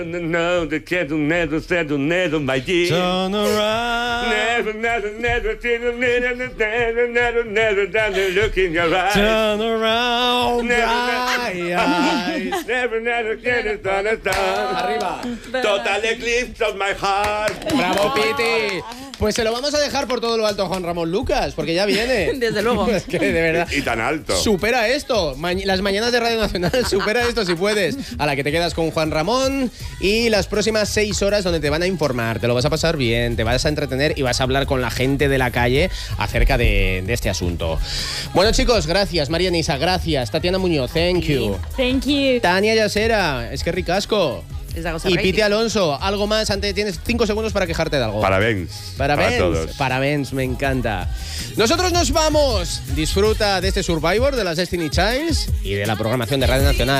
No, the cat never said never my dear. Turn around. Never look in your eyes. Turn around. Dry eyes. Never get it done. Arriba. Total eclipse of my heart. Bravo, Piti. Pues se lo vamos a dejar por todo lo alto a Juan Ramón Lucas, porque ya viene. Desde luego. Es que de verdad. Y tan alto. Supera esto. Las mañanas de Radio Nacional, supera esto si puedes. A la que te quedas con Juan Ramón y las próximas 6 horas donde te van a informar. Te lo vas a pasar bien, te vas a entretener y vas a hablar con la gente de la calle acerca de este asunto. Bueno, chicos, gracias. María Nisa, gracias. Tatiana Muñoz, thank you. Thank you. Tania Yasera, es que ricasco. Es la cosa Y rey. Piti Alonso, algo más. Antes tienes 5 segundos para quejarte de algo. Parabéns. Para todos. Parabéns, me encanta. Nosotros nos vamos. Disfruta de este Survivor, de las Destiny Childs y de la programación de Radio Nacional.